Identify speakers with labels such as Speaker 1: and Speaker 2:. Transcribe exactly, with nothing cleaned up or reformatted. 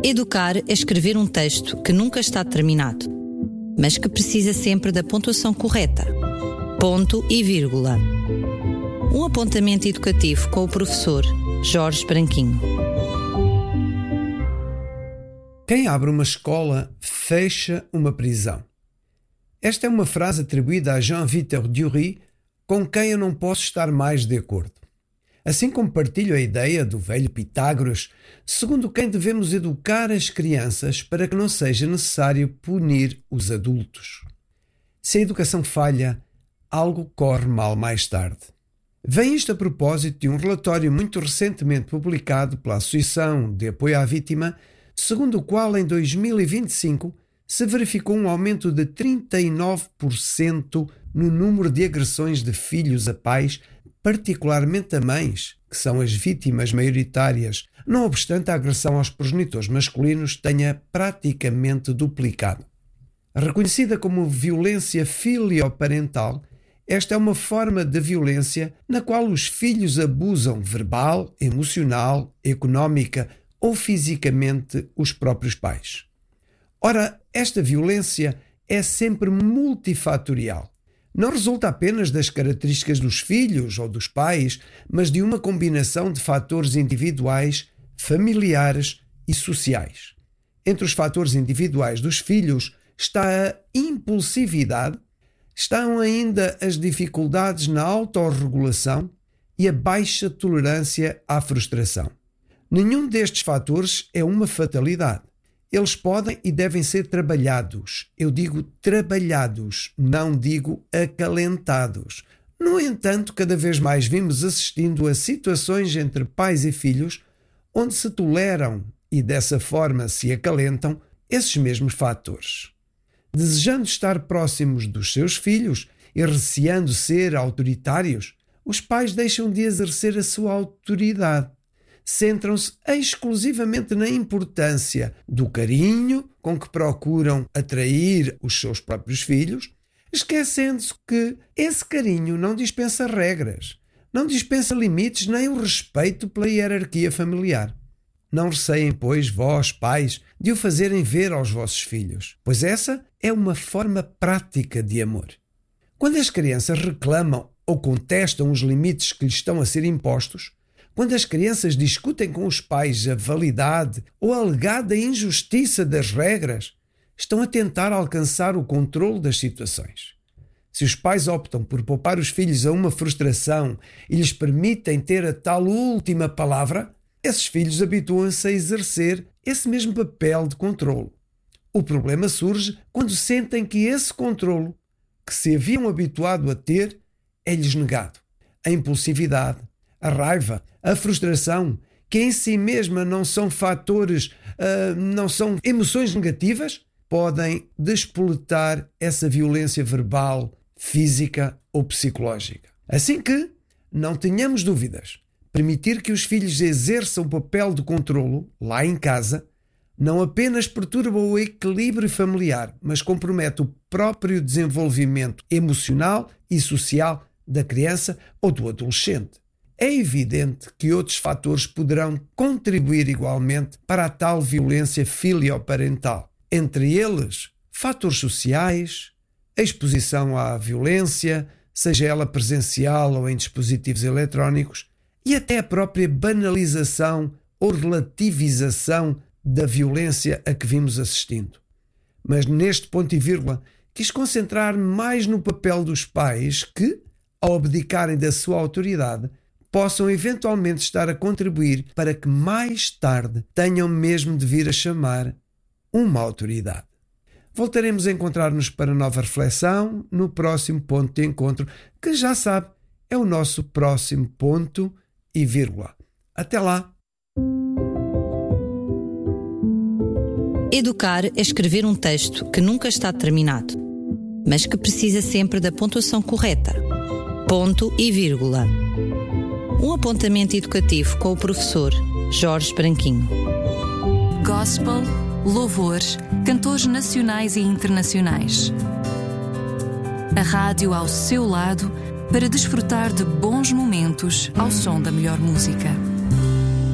Speaker 1: Educar é escrever um texto que nunca está terminado, mas que precisa sempre da pontuação correta. Ponto e vírgula. Um apontamento educativo com o professor Jorge Branquinho.
Speaker 2: Quem abre uma escola fecha uma prisão. Esta é uma frase atribuída a Jean-Victor Duruy, com quem eu não posso estar mais de acordo. Assim como partilho a ideia do velho Pitágoras, segundo quem devemos educar as crianças para que não seja necessário punir os adultos. Se a educação falha, algo corre mal mais tarde. Vem isto a propósito de um relatório muito recentemente publicado pela Associação de Apoio à Vítima, segundo o qual em dois mil e vinte e cinco se verificou um aumento de trinta e nove por cento no número de agressões de filhos a pais, particularmente a mães, que são as vítimas maioritárias, não obstante a agressão aos progenitores masculinos tenha praticamente duplicado. Reconhecida como violência filioparental, esta é uma forma de violência na qual os filhos abusam verbal, emocional, económica ou fisicamente os próprios pais. Ora, esta violência é sempre multifatorial. Não resulta apenas das características dos filhos ou dos pais, mas de uma combinação de fatores individuais, familiares e sociais. Entre os fatores individuais dos filhos está a impulsividade, estão ainda as dificuldades na autorregulação e a baixa tolerância à frustração. Nenhum destes fatores é uma fatalidade. Eles podem e devem ser trabalhados. Eu digo trabalhados, não digo acalentados. No entanto, cada vez mais vimos assistindo a situações entre pais e filhos onde se toleram e dessa forma se acalentam esses mesmos fatores. Desejando estar próximos dos seus filhos e receando ser autoritários, os pais deixam de exercer a sua autoridade. Centram-se exclusivamente na importância do carinho com que procuram atrair os seus próprios filhos, esquecendo-se que esse carinho não dispensa regras, não dispensa limites nem o respeito pela hierarquia familiar. Não receiem, pois, vós, pais, de o fazerem ver aos vossos filhos, pois essa é uma forma prática de amor. Quando as crianças reclamam ou contestam os limites que lhes estão a ser impostos, quando as crianças discutem com os pais a validade ou a alegada injustiça das regras, estão a tentar alcançar o controle das situações. Se os pais optam por poupar os filhos a uma frustração e lhes permitem ter a tal última palavra, esses filhos habituam-se a exercer esse mesmo papel de controlo. O problema surge quando sentem que esse controlo, que se haviam habituado a ter, é-lhes negado. A impulsividade, a raiva, a frustração, que em si mesma não são fatores, uh, não são emoções negativas, podem despoletar essa violência verbal, física ou psicológica. Assim que, não tenhamos dúvidas, permitir que os filhos exerçam o papel de controlo, lá em casa, não apenas perturba o equilíbrio familiar, mas compromete o próprio desenvolvimento emocional e social da criança ou do adolescente. É evidente que outros fatores poderão contribuir igualmente para a tal violência filioparental. Entre eles, fatores sociais, a exposição à violência, seja ela presencial ou em dispositivos eletrónicos, e até a própria banalização ou relativização da violência a que vimos assistindo. Mas neste ponto e vírgula, quis concentrar-me mais no papel dos pais que, ao abdicarem da sua autoridade, possam eventualmente estar a contribuir para que mais tarde tenham mesmo de vir a chamar uma autoridade. Voltaremos a encontrar-nos para nova reflexão no próximo ponto de encontro, que já sabe, é o nosso próximo ponto e vírgula. Até lá!
Speaker 1: Educar é escrever um texto que nunca está terminado, mas que precisa sempre da pontuação correta. Ponto e vírgula. Um apontamento educativo com o professor Jorge Branquinho.
Speaker 3: Gospel, louvor, cantores nacionais e internacionais. A rádio ao seu lado para desfrutar de bons momentos ao som da melhor música.